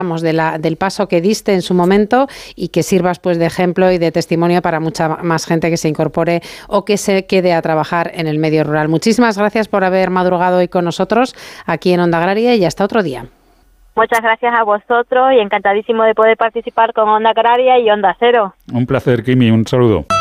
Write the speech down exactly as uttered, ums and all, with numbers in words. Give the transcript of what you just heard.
de la, del paso que diste en su momento y que sirvas pues de ejemplo y de testimonio para mucha más gente que se incorpore o que se quede a trabajar en el medio rural. Muchísimas gracias por haber madrugado hoy con nosotros aquí en Onda Agraria y hasta otro día. Muchas gracias a vosotros y encantadísimo de poder participar con Onda Agraria y Onda Cero. Un placer, Kimi, un saludo.